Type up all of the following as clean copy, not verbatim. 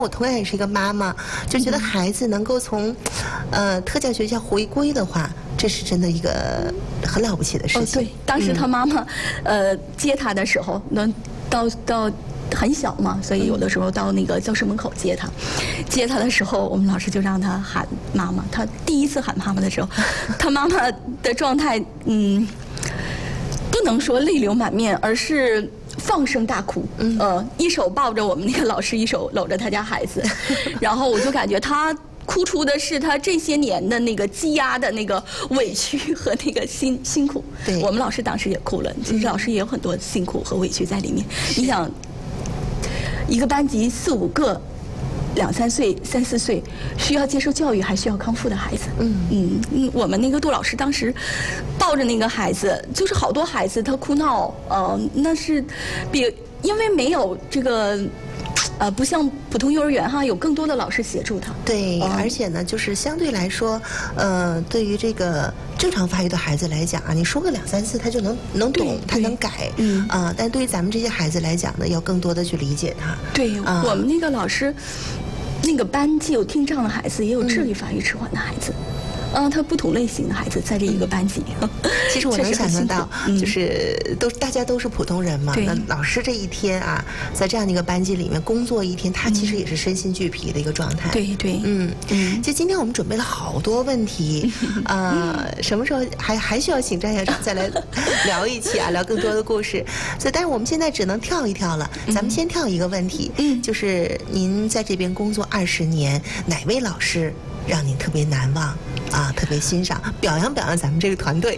我同样也是一个妈妈，就觉得孩子能够从，特教学校回归的话，这是真的一个很了不起的事情。 对，当时他妈妈，接他的时候，能到很小嘛，所以有的时候到那个教室门口接他。接他的时候，我们老师就让他喊妈妈。他第一次喊妈妈的时候，他妈妈的状态，不能说泪流满面，而是放声大哭。一手抱着我们那个老师，一手搂着他家孩子，然后我就感觉他哭出的是他这些年的那个积压的那个委屈和那个辛苦。 对， 我们老师当时也哭了。其实老师也有很多辛苦和委屈在里面。你想，一个班级4、5个2、3岁、3、4岁需要接受教育还需要康复的孩子，我们那个杜老师当时抱着那个孩子，就是好多孩子他哭闹，那是因为没有这个。不像普通幼儿园有更多的老师协助他。 对，而且呢，就是相对来说，对于这个正常发育的孩子来讲啊，你说个2、3次他就能懂，他能改，但对于咱们这些孩子来讲呢，要更多的去理解他。 对，我们那个老师，那个班既有听障的孩子，也有智力发育迟缓的孩子。他不同类型的孩子在这一个班级。 其实我能想象到，就是大家都是普通人嘛。那老师这一天啊，在这样的一个班级里面工作一天，他其实也是身心俱疲的一个状态。 对。 就今天我们准备了好多问题，什么时候还需要请张校长再来聊一期啊，聊更多的故事。所以，但是我们现在只能跳一跳了。咱们先跳一个问题，就是您在这边工作20年，哪位老师让您特别难忘啊，特别欣赏，表扬表扬咱们这个团队。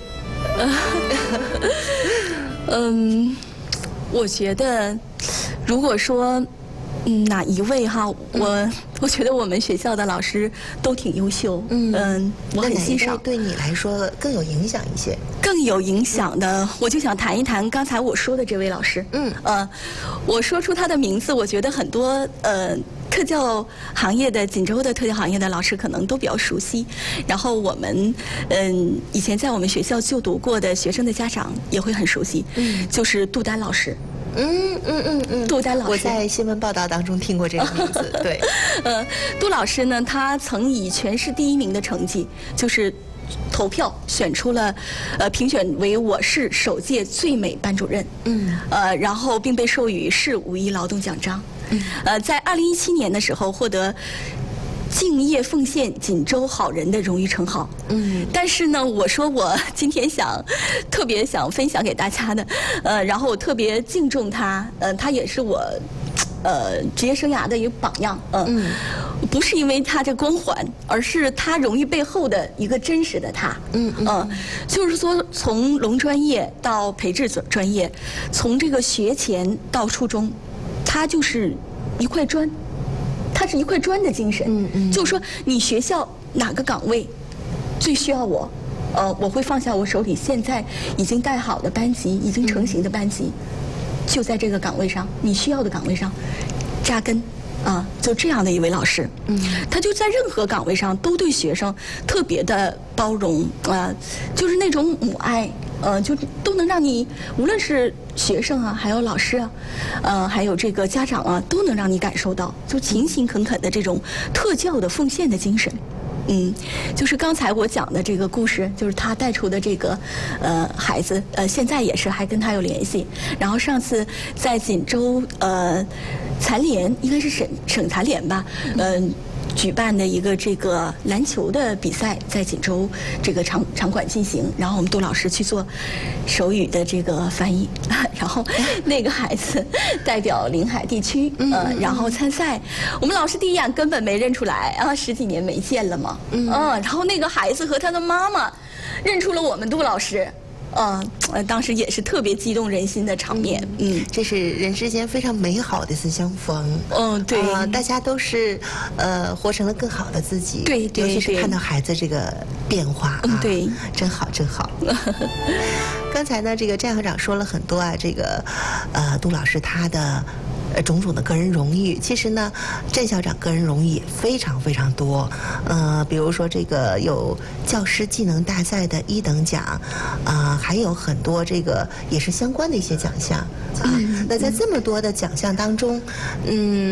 我觉得，如果说哪一位我觉得我们学校的老师都挺优秀。我很欣赏。 对你来说更有影响一些？ 更有影响的，我就想谈一谈刚才我说的这位老师。我说出他的名字，我觉得很多特教行业的锦州的特教行业的老师可能都比较熟悉，然后我们以前在我们学校就读过的学生的家长也会很熟悉，就是杜丹老师。杜丹老师， 我在新闻报道当中听过这个名字。对， 杜老师呢，他曾以全市第1名的成绩，就是投票选出了，评选为我市首届最美班主任。然后并被授予市5一劳动奖章。在2017年的时候获得敬业奉献锦州好人的荣誉称号。但是呢，我说我今天特别想分享给大家的，然后我特别敬重他，他也是我职业生涯的一个榜样。不是因为他这光环，而是他荣誉背后的一个真实的他。就是说从农专业到培智专业，从这个学前到初中，他就是一块砖。它是一块砖的精神。就是说你学校哪个岗位最需要我，我会放下我手里现在已经带好的班级，已经成型的班级，就在这个岗位上，你需要的岗位上扎根。就这样的一位老师。他就在任何岗位上都对学生特别的包容，就是那种母爱，就都能让你无论是学生啊，还有老师啊，还有这个家长啊，都能让你感受到就勤勤恳恳的这种特教的奉献的精神。就是刚才我讲的这个故事，就是他带出的这个孩子，现在也是还跟他有联系。然后上次在锦州残联，应该是省残联吧，举办的一个这个篮球的比赛，在锦州这个场馆进行，然后我们杜老师去做手语的这个翻译，然后那个孩子代表临海地区，然后参赛，我们老师第一眼根本没认出来，10几年没见了嘛，然后那个孩子和他的妈妈认出了我们杜老师。当时也是特别激动人心的场面。 这是人之间非常美好的一次相逢。 对， 大家都是活成了更好的自己。 对， 尤其是看到孩子这个变化对， 真好真好。刚才呢，这个詹校长说了很多这个杜老师他的种种的个人荣誉。其实呢，詹校长个人荣誉也非常非常多。比如说这个有教师技能大赛的1等奖，还有很多这个也是相关的一些奖项。那在这么多的奖项当中，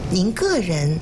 您个人